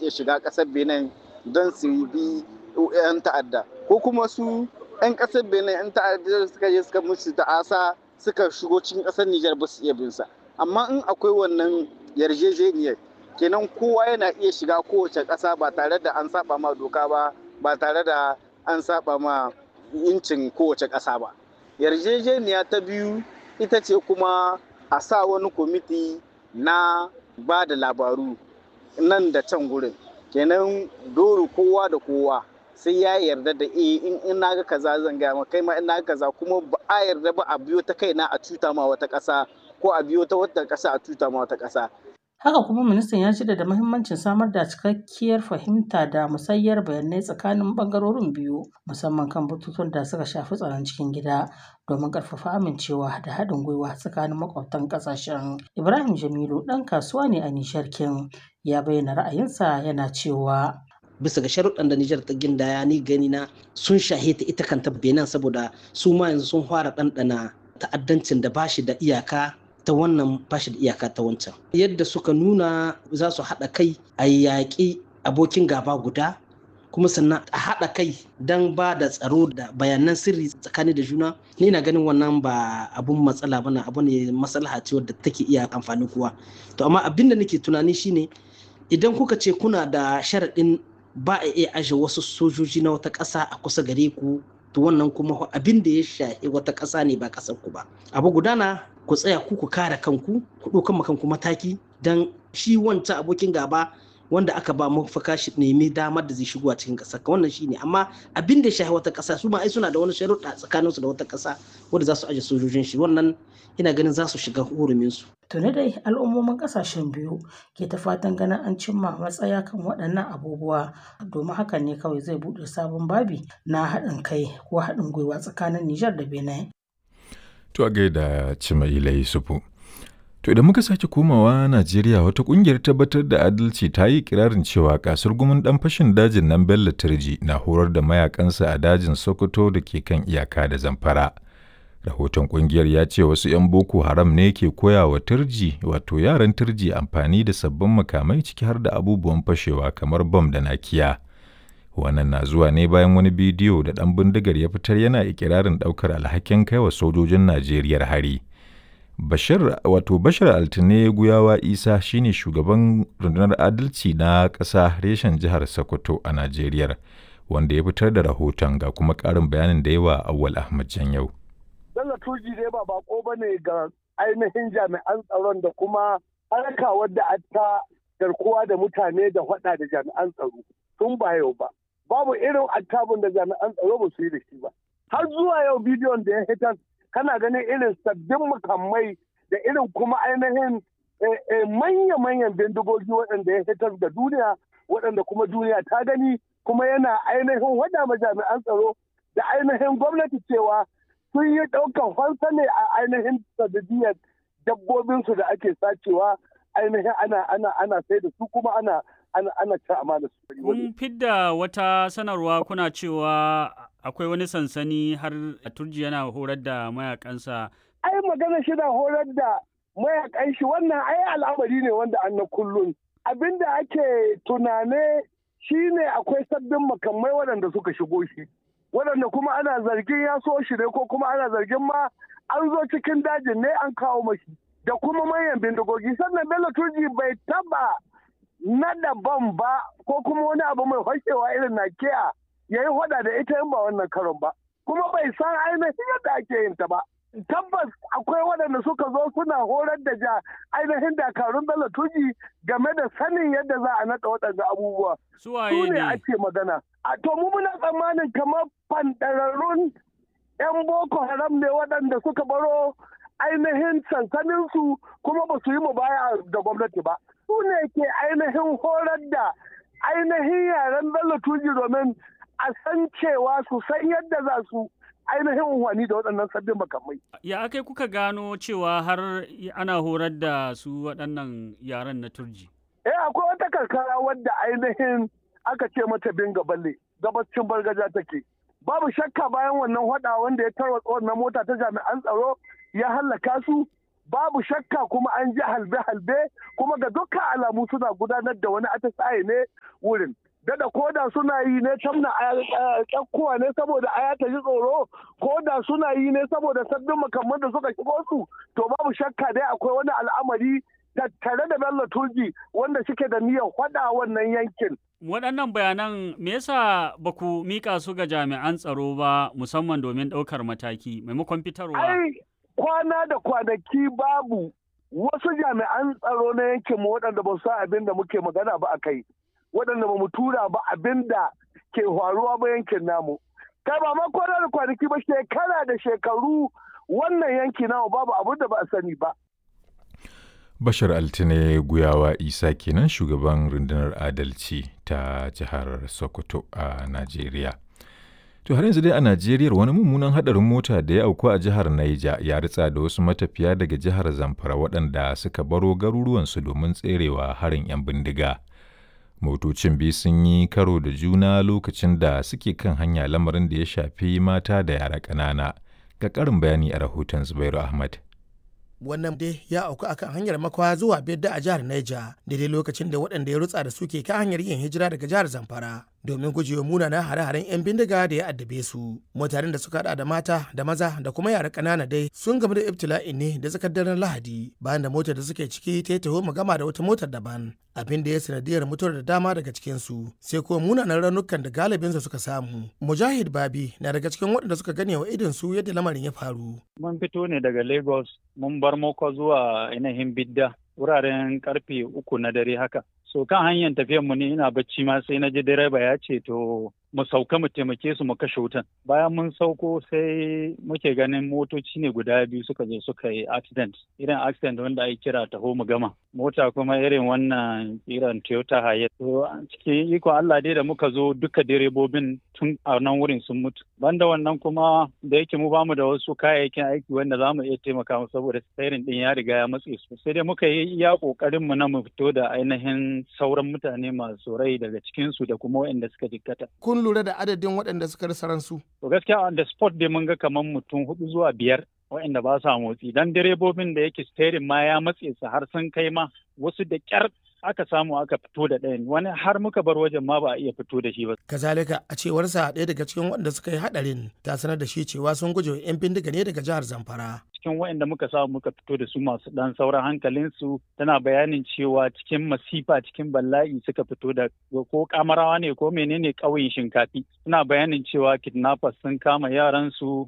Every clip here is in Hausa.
su iya shiga ƙasar Benin don su bi 'yan ta'adda, ko kuma su 'yan ƙasar Benin 'yan ta'adda suka je suka musu ta'asa suka shigo cikin ƙasar Nijar ba su iya bin sa. Amma in akwai wannan yarjejeniyar kenan kowa yana iya shiga kowace ƙasa ba tare da an saba ma doka ba tare da an saba ma incin kowace ƙasa ba. Yarjejeniya ta biyu ita ce kuma a sa wani kwamiti na ba da labaru nan da can gurin, kenan dole kowa da kowa sai ya yarda da in na ga kaza zan gaya ma kai ma in na ga kaza, kuma ba a yarda ba a biyo ta kaina a cuta ma wata ƙasa ko a biyo ta wata ƙasa a cuta ma wata ƙasa. Haka kuma ministan ya jaddada muhimmancin samar da cikakkiyar fahimta da musayar bayanai tsakanin ɓangarorin biyu, musamman kan batutuwan da suka shafi tsaron cikin gida domin ƙarfafa amincewa da haɗin gwiwa tsakanin makwabtan ƙasashen. Ibrahim Jamilu ɗan kasuwa ne a Nijar ya bayyana ra'ayinsa yana cewa. Bisa ga sharuɗan da Nijar ta gindaya ni gani na sun shahe ta ita kanta Benin saboda su ma yanzu sun fara ɗanɗana ta'addancin da bashi da iyaka ta wannan bashi da iyaka ta wancan. Yadda suka nuna za su haɗa kai a yaƙi abokin gaba guda, kuma sannan a haɗa kai don ba da tsaro da bayanan sirri tsakani da juna, ni na ganin wannan ba abun matsala bane, abu ne maslaha ce wadda take iya amfanin kowa. To amma abin da nake tunani shine idan kuka ce kuna da sharaɗin ba a iya aje wasu sojoji na wata ƙasa a kusa gare ku, to wannan kuma abin da ya shafi wata ƙasa ne ba ƙasar ku ba. Abu gudana ku tsaya ku kare kanku, ku ɗaukan kanku mataki don shi wancan abokin gaba wanda aka ba mafaka shi nemi damar da zai shigo a cikin ƙasar ka, wannan shine. Amma abin da ya shafi wata ƙasa su ma ai suna da wani sharuɗa tsakaninsu da wata ƙasa wanda za su aje sojojin shi, wannan ina ganin za su shiga hurumin su. Tuni dai al'ummomin ƙasashen biyu ke ta fatan ganin an cimma matsaya kan waɗannan abubuwa, domin hakan ne kawai zai buɗe sabon babi na haɗin kai ko haɗin gwiwa tsakanin Nijar da Benin. To a gaida Cimaila Yusufu. To idan muka sake komawa Najeriya, wata ƙungiyar tabbatar da adalci ta yi kirarin cewa kasar gumin ɗan fashin dajin nan Bello Turji na horar da mayakansa a dajin Sokoto da ke kan iyaka da Zamfara. Rahoton ƙungiyar ya ce wasu 'yan Boko Haram ne ke koya wa Turji, wato yaran Turji, amfani da sabbin makamai ciki har da abubuwan fashewa kamar bam da nakiya. Wannan na zuwa ne bayan wani bidiyo da ɗan bindigar ya fitar yana ikirarin ɗaukar alhakin kai wa sojojin Najeriya hari. Bashir Altine Guyawa Isa shine shugaban rundunar adalci na ƙasa reshen jihar Sokoto a Najeriya, wanda ya fitar da rahoton, ga kuma ƙarin bayanin da yawa Awwal Ahmad Janyau. Bello Turji dai ba bako bane ga ainihin jami'an tsaron da kuma harka wadda ta garkuwa da mutane da hada da jami'an tsaro tun ba yau ba. Babu irin attabun da jami'an tsaro ba su yi da shi ba. Har zuwa yau bidiyon da ya hitar kana ganin irin sabbin makamai da irin kuma ainihin manya-manyan bindigogi waɗanda ya hitar da duniya, waɗanda kuma duniya ta gani, kuma yana ainihin wada ma jami'an tsaro da ainihin gwamnati cewa sun yi ɗaukar fansa ne a ainihin sadadiyar dabbobinsu da ake sacewa, ainihin ana sai da su kuma ana ci amana su. Kun fidda wata sanarwa kuna cewa akwai wani sansani har a Turji yana horar da mayakansa. Ai magana shi na horar da mayakan shi, wannan ai al'amari ne wanda an na kullum. Abinda ake tunane shine akwai sabbin makamai waɗanda suka shigo shi, waɗanda kuma ana zargin ya so shi ne, ko kuma ana zargin ma an zo cikin dajin ne an kawo mashi, da kuma manyan bindigogi. Sannan Bello Turji bai taba na daban ba ko kuma wani abu mai fashewa irin nakiya ya yi hada da ita in ba wannan karon ba, kuma bai san ainihin yadda ake yin ta ba. Tabbas akwai waɗanda suka zo suna horar da ainihin dakarun Bello Turji game da sanin yadda za a naɗa waɗanda abubuwa. Su ne ake magana. To mu muna tsammanin kamar fanɗararrun 'yan Boko Haram ne waɗanda suka baro ainihin sansaninsu kuma ba su yi mubaya da gwamnati ba. Su ne ke ainihin horar da ainihin yaren Bello Turji domin a san cewa su san yadda za su ainihin unhwani da waɗannan sabbin makamai. Ya akai kuka gano cewa har ana horar da su waɗannan yaren na Turji? Akwai wata karkara wadda ainihin aka ce mata Binga Balle, gabacin Bargaja take. Babu shakka bayan wannan hada wanda ya tarwatsa wannan mota ta jami'an tsaro ya hallaka su, babu shakka kuma an ji halbe-halbe kuma ga dukkan alamu suna gudanar da wani atisaye ne wurin. Dada koda suna yi ne tamna kyakkuwa ne saboda aya ta ji tsoro, koda suna yi ne saboda sabbin makamman da suka shigo su, to babu shakka dai akwai wani al'amari tattare da Bello Turji wanda suke da niyyar faɗa wannan yankin. Waɗannan bayanan me yasa ba ku mika su ga jami'an tsaro ba musamman domin ɗaukar mataki maimakon fitarwa? Ai kwana da kwanaki babu wasu jami'an tsaro na yankin mu waɗanda ba su san abin da muke magana ba a kai. Waɗanda ba mu tura ba abin da ke faruwa ba yankin namu. Kai ba ma kwana da kwanaki ba shekara da shekaru wannan yanki namu babu abin da ba a sani ba. Bashar Altine Guyawa Isa kenan shugaban rundunar adalci ta jihar Sokoto a Najeriya. To har yanzu dai a Najeriya wani mummunan hadarin mota da ya auku a jihar Naija ya ritsa da wasu matafiya daga jihar Zamfara waɗanda suka baro garuruwansu domin tserewa harin 'yan bindiga. Motocin biyu sun yi karo da juna lokacin da suke kan hanya lamarin da ya shafi mata da yara ƙanana. Ga ƙarin bayani a rahoton Zubairu Ahmad. Wannan dai ya auku akan hanyar Makwa zuwa Bedda a jihar Niger daidai lokacin da waɗanda ya rutsa da su ke kan hanyar yin hijira daga jihar Zamfara domin gujewa munanan hare-haren 'yan bindiga da ya addabe su. Mutanen da suka hada da mata da maza da kuma yara ƙanana dai sun gamu da ibtila'in ne da tsakar daren Lahadi bayan da motar da suke ciki ta taho magama da wata motar daban, abin da ya sanadiyar mutuwar da dama daga cikin su sai kuma munanan raunukan da galibin su suka samu. Mujahid Babi na daga cikin waɗanda suka gane wa idon su yadda lamarin ya faru. Mun fito ne daga Lagos mun bar Moko zuwa ainihin Bidda wuraren karfe 3 na dare haka. So kan hanyar tafiyar mu ne ina bacci ma sai na ji direba ya ce to mu sauka mu taimake su mu kashe wutan. Bayan mun sauko sai muke ganin motoci ne guda biyu suka zo suka yi accident. Irin accident wanda ake kira taho mu gama. Mota kuma irin wannan irin Toyota Hiace. To cikin iko Allah dai da muka zo duka direbobin tun a nan wurin sun mutu. Banda wannan kuma da yake mu bamu da wasu kayayyakin aiki wanda za mu iya taimaka mu saboda sairin din ya riga ya matse su. Sai dai muka yi iya kokarin mu na mu fito da ainihin sauran mutane masu rai daga cikin su da kuma waɗanda suka jikkata. Kun lura da adadin waɗanda suka rasa ransu? To gaskiya on the spot dai mun ga kamar mutum 4 zuwa 5 waɗanda ba sa motsi. Dan direbobin da yake steering ma ya matse su har sun kai ma wasu da ƙyar aka samu aka fito da ɗayan, wani har muka bar wajen ma ba a iya fito da shi ba. Kazalika a cewarsa ɗaya daga cikin waɗanda suka yi haɗarin ta sanar da shi cewa sun guje 'yan bindiga ne daga jihar Zamfara. Cikin waɗanda muka samu muka fito da su masu ɗan sauran hankalinsu tana bayanin cewa cikin masifa cikin bala'i suka fito da ko kamarawa ne ko menene ƙauyen Shinkafi. Suna bayanin cewa kidnappers sun kama yaransu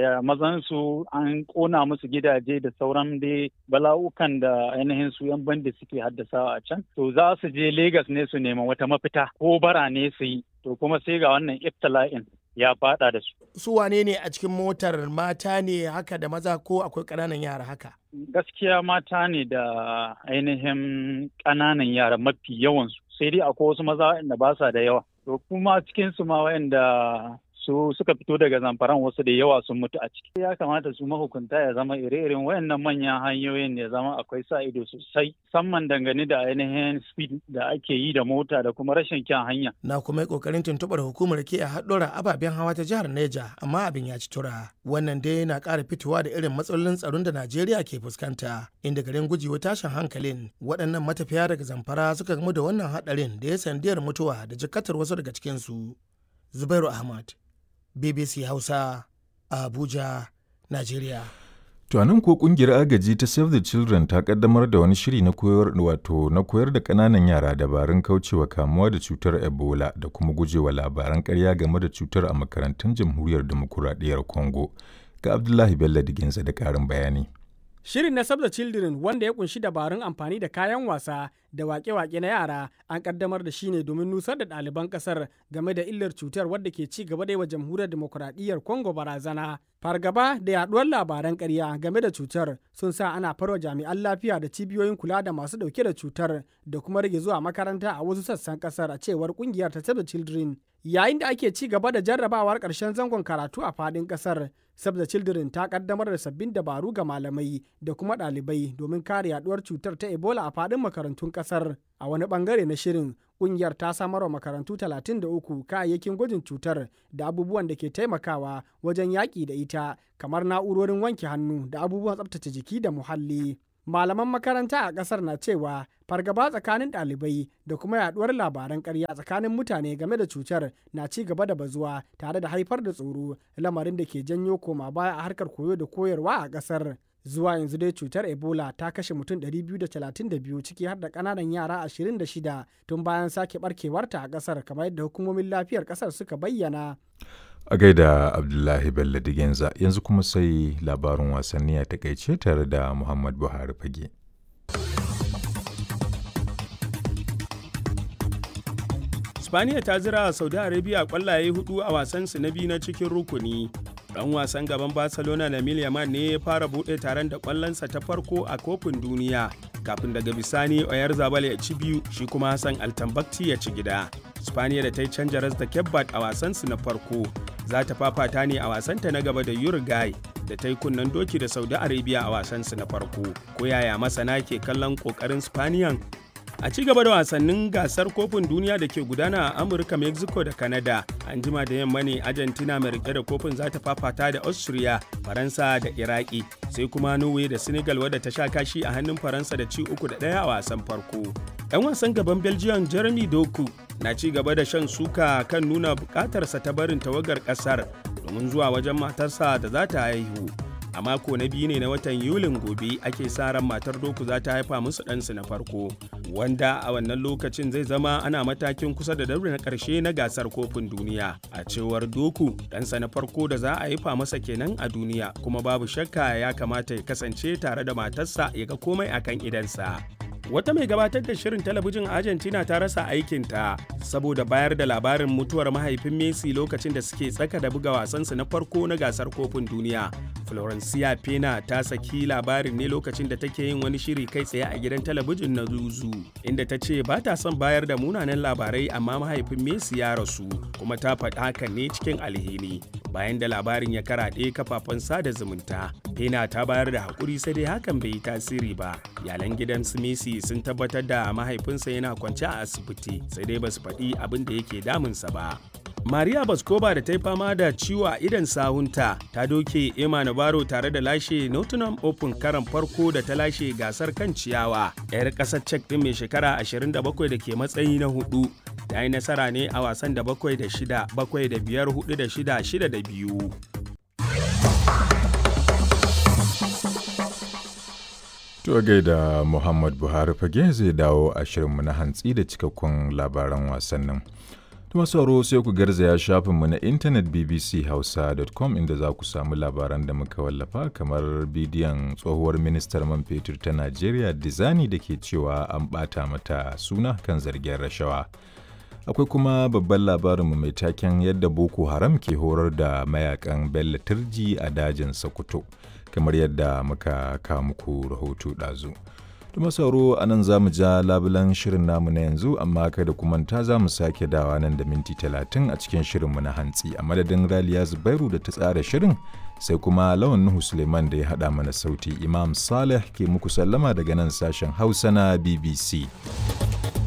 mazansu an ƙona musu gidaje da sauran dai bala'ukan da ainihin su 'yan bandi suke haddasawa a can. To za su je Legas ne su nema wata mafita ko bara ne su yi. To kuma sai ga wannan ibtila'in ya fada da su. Su wane ne a cikin motar, mata ne haka da maza ko akwai ƙananan yara haka? Gaskiya mata ne da ainihin ƙananan yara mafi yawansu. Sai dai akwai wasu maza da ba sa da yawa. To kuma cikinsu ma waɗanda su suka fito daga Zamfaran wasu da yawa sun mutu a ciki. Ya kamata su mahukunta ya zama ire-iren wayannan manyan hanyoyin ya zama akwai sa ido sosai, musamman dangane da ainihin speed da ake yi da mota da kuma rashin kyan hanya. Na kuma yi kokarin tuntuɓar hukumar ke a haɗura ababen hawa ta jihar Neja amma abin ya ci tura. Wannan dai na ƙara fitowa da irin matsalolin tsaron da Najeriya ke fuskanta, inda garin gujewa tashin hankalin waɗannan matafiya daga Zamfara suka gamu da wannan haɗarin da ya sandiyar mutuwa da jikkatar wasu daga cikinsu. Zubairu Ahmad, BBC Hausa, Abuja, Najeriya. To nan ko kungiyar agaji ta Save the Children ta kaddamar da wani shiri na koyar da ƙananan yara dabarun kaucewa kamuwa da cutar Ebola da kuma gujewa labaran ƙarya game da cutar a makarantun Jamhuriyar Demokuraɗiyyar Congo. Ga Abdullahi Bello Diginza da ƙarin bayani. Shirin na Save the Children wanda ya kunshi dabarun amfani da kayan wasa da wake-wake na yara an kaddamar da shi ne domin nusar da ɗaliban ƙasar game da illar cutar wadda ke ci gaba da yi wa Jamhuriyar Demokuraɗiyyar Congo barazana. Fargaba da yaduwar labaran ƙarya game da cutar sun sa ana farwa jami'an lafiya da cibiyoyin kula da masu ɗauke da cutar da kuma rage zuwa makaranta a wasu sassan ƙasar a cewar ƙungiyar ta Save the Children. Yayin da ake ci gaba da jarrabawar ƙarshen zangon karatu a faɗin ƙasar, Save the Children ta kaddamar da sabbin dabaru ga malamai da kuma ɗalibai domin kare yaduwar cutar ta Ebola a faɗin makarantun ƙasar. A wani ɓangare na shirin, ƙungiyar ta samar wa makarantu 33 kayayyakin gwajin cutar da abubuwan da ke taimakawa wajen yaƙi da ita, kamar na'urorin wanke hannu da abubuwan tsaftace jiki da muhalli. Malaman makaranta a ƙasar na cewa fargaba tsakanin ɗalibai da kuma yaɗuwar labaran ƙarya tsakanin mutane game da cutar na ci gaba da bazuwa tare da haifar da tsoro, lamarin da ke janyo koma baya a harkar koyo da koyarwa a ƙasar. Zuwa yanzu dai cutar Ebola ta kashe mutum 232 ciki har da ƙananan yara 26 tun bayan sake barkewarta a ƙasar, kamar yadda hukumomin lafiyar ƙasar suka bayyana. A gaida Abdullahi Bello Digenza, yanzu kuma sai labarin wasanni a takaice tare da Muhammad Buhari Fage. Spaniya ta zira Saudi Arabia kwallaye 4 a wasansu na biyu na cikin rukuni. Ɗan wasan gaban Barcelona Lamine Yamal ne ya fara buɗe taron da ƙwallonsa ta farko a kofin duniya, kafin daga bisani Oyarzabal ya ci biyu, shi kuma Hassan Altambakti ya ci gida. Spaniya da ta yi canja ras da Kebbat a wasansu na farko, za ta fafata ne a wasanta na gaba da Uruguay da ta yi kunnen doki da Saudi Arabia a wasansu na farko. Ko yaya masana ke kallon ƙoƙarin Spaniyan? A ci gaba da wasannin gasar kofin duniya da ke gudana a Amurka, Mexico da Canada, an jima da yamma ne Argentina mai rike da kofin za ta fafata da Austria, Faransa da Iraki, sai kuma Norway da Senegal wadda ta sha kashi a hannun Faransa da ci 3-1 a wasan farko. 'Yan wasan gaban Belgium Jeremy Doku na ci gaba da shan suka kan nuna bukatarsa ta barin tawagar kasar domin zuwa wajen matarsa da za ta haihu. A mako na biyu ne na watan Yulin gobe ake sa ran matar Doku za ta haifa musu ɗansu na farko, wanda a wannan lokacin zai zama ana matakin kusa da daure na ƙarshe na gasar kofin duniya. A cewar Doku, ɗansa na farko da za a haifa masa kenan a duniya, kuma babu shakka ya kamata ya kasance tare da matarsa ya ga komai akan idansa. Wata mai gabatar da shirin talabijin Argentina ta rasa aikinta saboda bayar da labarin mutuwar mahaifin Messi lokacin da suke tsaka da buga wasansu na farko na gasar kofin duniya. Florencia Pena ta saki labarin ne lokacin da take yin wani shiri kai tsaye a gidan talabijin na Zuzu, inda ta ce ba ta son bayar da munanan labarai, amma mahaifin Messi ya rasu, kuma ta faɗi hakan ne cikin alheri. Bayan da labarin ya karaɗe kafafen sada zumunta, Pena ta bayar da haƙuri, sai dai hakan bai yi tasiri ba. Iyalan gidan su Messi sun tabbatar da mahaifinsa yana kwance a asibiti, sai dai basu faɗi abin da yake damunsa ba. Maria Baskova da ta yi fama da ciwo a idan sahunta ta doke Emma Navarro tare da lashe Nottingham Open karan farko da ta lashe gasar kan ciyawa. 'Yar ƙasar Czech ɗin mai shekara 27 da ke matsayi na 4 ta yi nasara ne a wasan da 7 da 6, 7 da 5, 4 da 6, 6 da 2. To gaida Muhammad Buhari Fage zai dawo a shirinmu na hantsi da cikakkun labaran wasannin. Tuma sauro sai ku garzaya shafinmu na intanet bbchausa.com inda za ku samu labaran da muka wallafa, kamar bidiyon tsohuwar ministar man fetur ta Najeriya Dizani da ke cewa an ɓata mata suna kan zargin rashawa. Akwai kuma babban labarinmu mai taken yadda Boko Haram ke horar da mayakan Bello Turji a dajin Sokoto, kamar yadda muka kawo muku rahoto ɗazu. Tuma sauro a nan za mu ja labulan shirin namu na yanzu, amma kada ku manta za mu sake dawa nan da minti 30 a cikin shirinmu na hantsi. A madadin Raliya Zubairu da ta tsara shirin, sai kuma Lawan Nuhu Suleiman da ya haɗa mana sauti. Imam Saleh ke muku sallama daga nan sashen Hausa na BBC.